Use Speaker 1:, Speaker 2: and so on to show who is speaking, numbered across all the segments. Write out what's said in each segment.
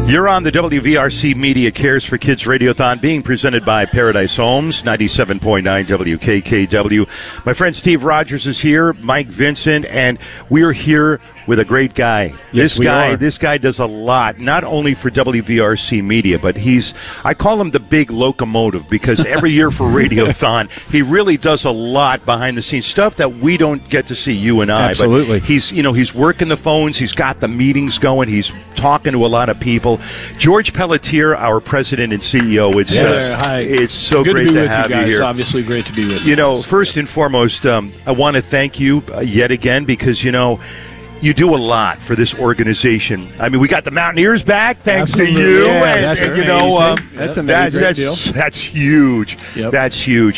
Speaker 1: You're on the WVRC Media Cares for Kids Radiothon, being presented by Paradise Homes, 97.9 WKKW. My friend Steve Rogers is here, Mike Vincent, and we are here with a great guy.
Speaker 2: Yes,
Speaker 1: This guy does a lot, not only for WVRC Media, but I call him the big locomotive, because every year for Radiothon, he really does a lot behind the scenes, stuff that we don't get to see, you and I.
Speaker 2: Absolutely.
Speaker 1: But he's working the phones, he's got the meetings going, he's talking to a lot of people. George Pelletier, our president and CEO.
Speaker 2: Hi.
Speaker 1: It's so
Speaker 2: good
Speaker 1: great
Speaker 2: to be with
Speaker 1: have
Speaker 2: you guys.
Speaker 1: here.
Speaker 2: Obviously great to be with you.
Speaker 1: You know, first and foremost, I want to thank you yet again, because, you do a lot for this organization. I mean, we got the Mountaineers back thanks
Speaker 2: Absolutely.
Speaker 1: to you.
Speaker 2: Yeah, that's amazing.
Speaker 1: That's huge.
Speaker 2: Yep.
Speaker 1: That's huge.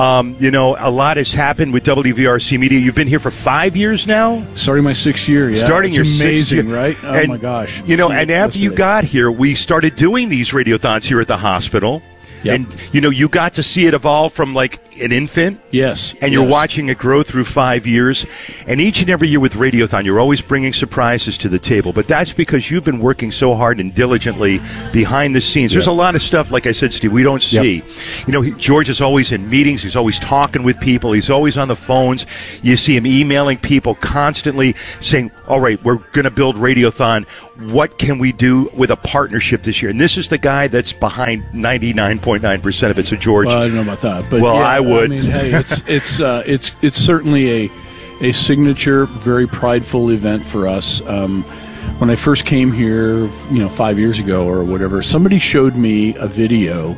Speaker 1: A lot has happened with WVRC Media. You've been here for 5 years now?
Speaker 2: Starting my 6th year, yeah.
Speaker 1: Starting
Speaker 2: it's
Speaker 1: your 6th
Speaker 2: amazing,
Speaker 1: year.
Speaker 2: right? Oh, my gosh.
Speaker 1: And after you got here, we started doing these radiothons here at the hospital.
Speaker 2: Yep.
Speaker 1: And, you got to see it evolve from, like, an infant.
Speaker 2: Yes.
Speaker 1: And you're watching it grow through 5 years. And each and every year with Radiothon, you're always bringing surprises to the table. But that's because you've been working so hard and diligently behind the scenes. There's a lot of stuff, like I said, Steve, we don't see. George is always in meetings. He's always talking with people. He's always on the phones. You see him emailing people constantly saying, all right, we're going to build Radiothon. What can we do with a partnership this year? And this is the guy that's behind 99.9% of it. So, George.
Speaker 2: Well, I don't know about that. But
Speaker 1: I would.
Speaker 2: I mean, hey, it's certainly a signature, very prideful event for us. When I first came here, 5 years ago or whatever, somebody showed me a video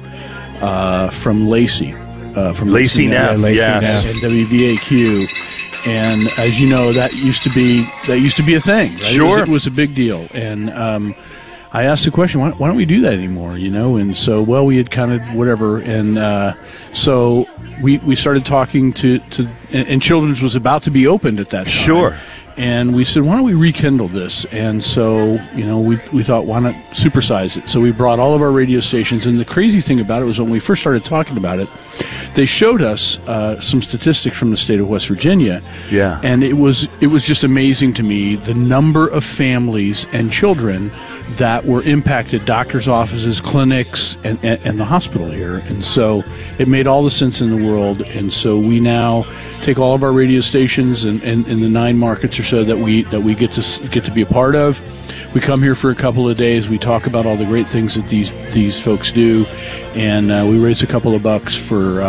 Speaker 2: from Lacey. From
Speaker 1: Lacey Neff, yes.
Speaker 2: And WVAQ. And as you know, that used to be a thing. Right?
Speaker 1: Sure.
Speaker 2: It was a big deal. And I asked the question, why don't we do that anymore? And so, we had kind of whatever. And so we started talking to and Children's was about to be opened at that time.
Speaker 1: Sure.
Speaker 2: And we said, why don't we rekindle this? And so, we thought, why not supersize it? So we brought all of our radio stations. And the crazy thing about it was when we first started talking about it, they showed us some statistics from the state of West Virginia.
Speaker 1: Yeah.
Speaker 2: And it was just amazing to me, the number of families and children that were impacted, doctors' offices, clinics, and the hospital here. And so it made all the sense in the world. And so we now take all of our radio stations and the 9 markets or so that we get to be a part of. We come here for a couple of days. We talk about all the great things that these folks do, and we raise a couple of bucks for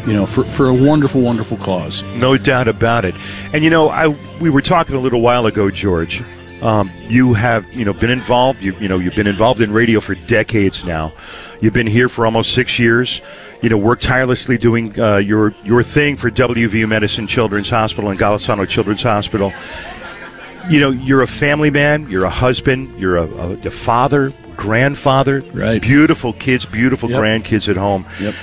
Speaker 2: a wonderful, wonderful cause.
Speaker 1: No doubt about it. And we were talking a little while ago, George. You have been involved. You've been involved in radio for decades now. You've been here for almost 6 years. Worked tirelessly doing your thing for WVU Medicine Children's Hospital and Golisano Children's Hospital. You're a family man. You're a husband. You're a father, grandfather.
Speaker 2: Right.
Speaker 1: Beautiful kids, beautiful grandkids at home.
Speaker 2: Yep.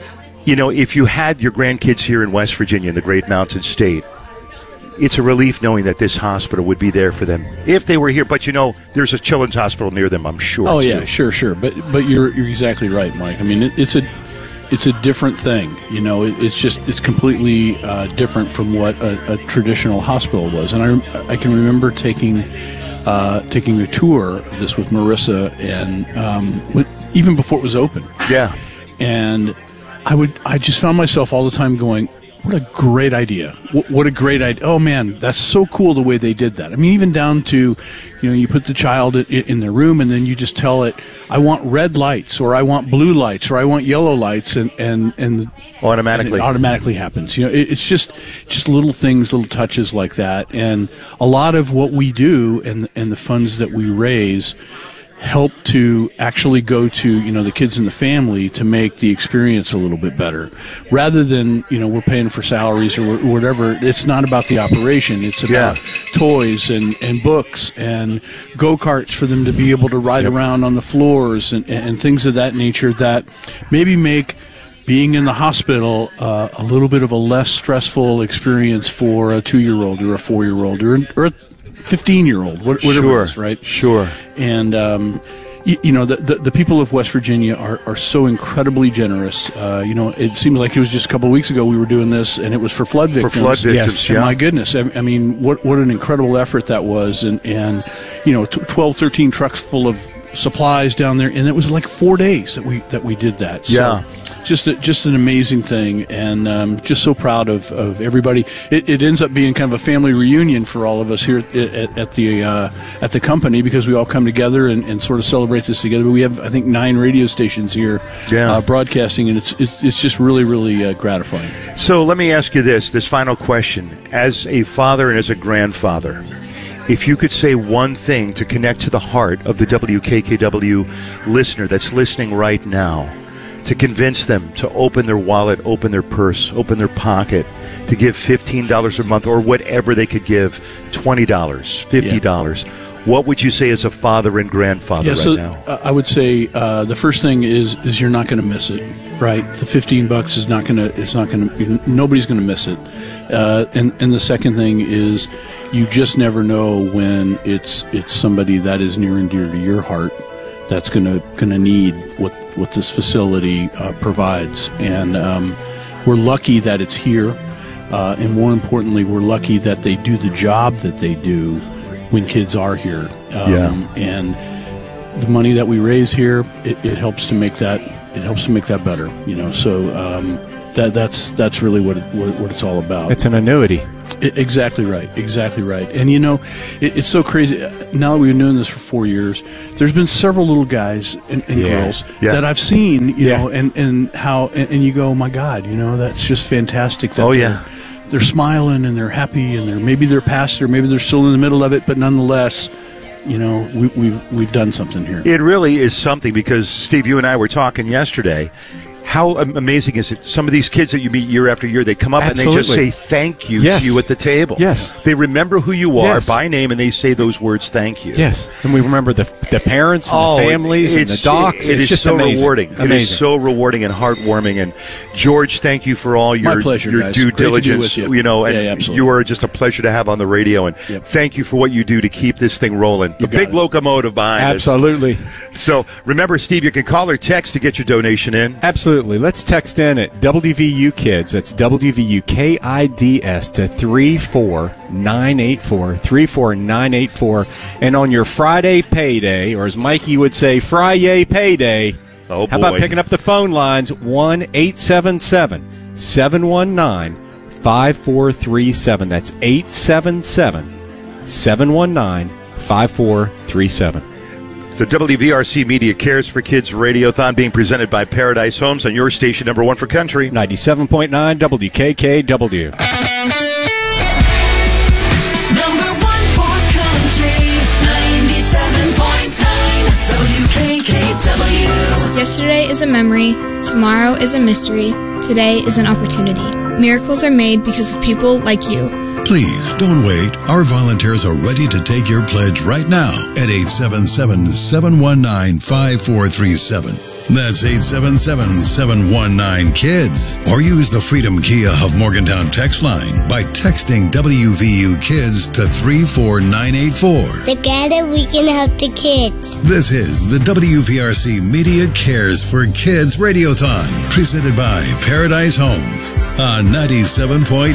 Speaker 1: If you had your grandkids here in West Virginia, in the Great Mountain State, it's a relief knowing that this hospital would be there for them if they were here. But there's a children's hospital near them, I'm sure.
Speaker 2: Oh
Speaker 1: too.
Speaker 2: yeah, sure. But you're exactly right, Mike. I mean, it's a different thing. It's completely different from what a traditional hospital was. And I can remember taking a tour of this with Marissa, and even before it was open.
Speaker 1: Yeah.
Speaker 2: And I just found myself all the time going, what a great idea. What a great idea. Oh, man, that's so cool the way they did that. I mean, even down to, you put the child in their room and then you just tell it, I want red lights or I want blue lights or I want yellow lights and
Speaker 1: automatically.
Speaker 2: And it automatically happens. It's just little things, little touches like that. And a lot of what we do and the funds that we raise help to actually go to, the kids and the family to make the experience a little bit better. Rather than, we're paying for salaries or whatever, it's not about the operation. It's about toys and books and go-karts for them to be able to ride around on the floors and things of that nature that maybe make being in the hospital a little bit of a less stressful experience for a 2-year-old or a 4-year-old or a 15-year-old, whatever it is, right?
Speaker 1: Sure.
Speaker 2: And, the people of West Virginia are so incredibly generous. It seemed like it was just a couple of weeks ago we were doing this, and it was for flood victims.
Speaker 1: For flood victims,
Speaker 2: And my goodness, I mean, what an incredible effort that was. And 12, 13 trucks full of supplies down there, and it was like 4 days that we did that. So
Speaker 1: Yeah.
Speaker 2: just an amazing thing, and just so proud of everybody. It ends up being kind of a family reunion for all of us here at the company, because we all come together and sort of celebrate this together. But we have, I think, 9 radio stations here broadcasting, and it's just really, really gratifying.
Speaker 1: So let me ask you this final question. As a father and as a grandfather, if you could say one thing to connect to the heart of the WKKW listener that's listening right now, to convince them to open their wallet, open their purse, open their pocket, to give $15 a month or whatever they could give, $20, $50, what would you say as a father and grandfather now?
Speaker 2: I would say the first thing is you're not going to miss it, right? The $15 is not going to, nobody's going to miss it. And the second thing is you just never know when it's somebody that is near and dear to your heart that's going to need what this facility provides. And we're lucky that it's here, and more importantly, we're lucky that they do the job that they do when kids are here. And the money that we raise here, it helps to make that better. So that's really what it's all about.
Speaker 3: It's an annuity.
Speaker 2: Exactly right. And it's so crazy. Now that we've been doing this for 4 years, there's been several little guys and girls that I've seen, you know, and how, and you go, oh my God, that's just fantastic. That they're smiling and they're happy, and maybe they're past, or maybe they're still in the middle of it, but nonetheless, we've done something here.
Speaker 1: It really is something, because Steve, you and I were talking yesterday. How amazing is it? Some of these kids that you meet year after year, they come up and they just say thank you to you at the table.
Speaker 3: Yes.
Speaker 1: They remember who you are by name, and they say those words, thank you.
Speaker 3: Yes. And we remember the parents and the families and the docs.
Speaker 1: It is
Speaker 3: just
Speaker 1: so
Speaker 3: amazing.
Speaker 1: rewarding.
Speaker 3: Amazing.
Speaker 1: It is so rewarding and heartwarming. And George, thank you for all your,
Speaker 2: My pleasure,
Speaker 1: your
Speaker 2: guys.
Speaker 1: due
Speaker 2: Great to be
Speaker 1: diligence.
Speaker 2: with you.
Speaker 1: And
Speaker 2: absolutely.
Speaker 1: you are just a pleasure to have on the radio. And thank you for what you do to keep this thing rolling. The big locomotive behind us.
Speaker 3: Absolutely.
Speaker 1: So remember, Steve, you can call or text to get your donation in.
Speaker 3: Absolutely. Let's text in at WVU Kids. That's WVUKIDS to 34984. 34984. And on your Friday payday, or as Mikey would say, Friday payday,
Speaker 1: how
Speaker 3: about picking up the phone lines? 1-877-719-5437. That's 877-719-5437.
Speaker 1: The WVRC Media Cares for Kids Radiothon, being presented by Paradise Homes on your station, number one for country.
Speaker 3: 97.9 WKKW.
Speaker 4: Number one for country, 97.9 WKKW.
Speaker 5: Yesterday is a memory, tomorrow is a mystery, today is an opportunity. Miracles are made because of people like you.
Speaker 6: Please don't wait. Our volunteers are ready to take your pledge right now at 877-719-5437. That's 877-719-KIDS. Or use the Freedom Kia of Morgantown text line by texting WVU Kids to 34984.
Speaker 7: Together we can help the kids.
Speaker 6: This is the WVRC Media Cares for Kids Radiothon, presented by Paradise Homes on 97.9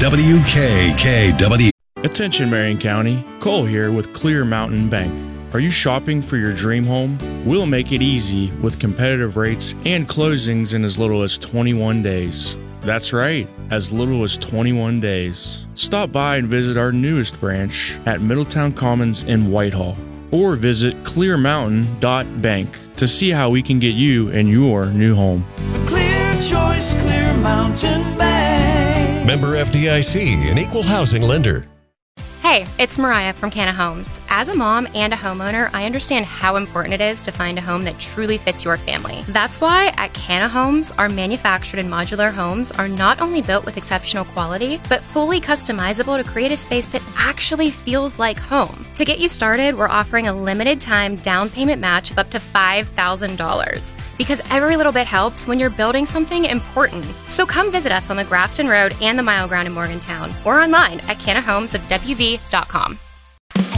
Speaker 6: WKKW.
Speaker 8: Attention Marion County, Cole here with Clear Mountain Bank. Are you shopping for your dream home? We'll make it easy with competitive rates and closings in as little as 21 days. That's right, as little as 21 days. Stop by and visit our newest branch at Middletown Commons in Whitehall, or visit clearmountain.bank to see how we can get you in your new home.
Speaker 4: The clear choice, Clear Mountain Bank.
Speaker 9: Member FDIC, an equal housing lender.
Speaker 10: Hey, it's Mariah from Canna Homes. As a mom and a homeowner, I understand how important it is to find a home that truly fits your family. That's why at Canna Homes, our manufactured and modular homes are not only built with exceptional quality, but fully customizable to create a space that actually feels like home. To get you started, we're offering a limited time down payment match of up to $5,000. Because every little bit helps when you're building something important. So come visit us on the Grafton Road and the Mile Ground in Morgantown, or online at cannahomesofwv.com.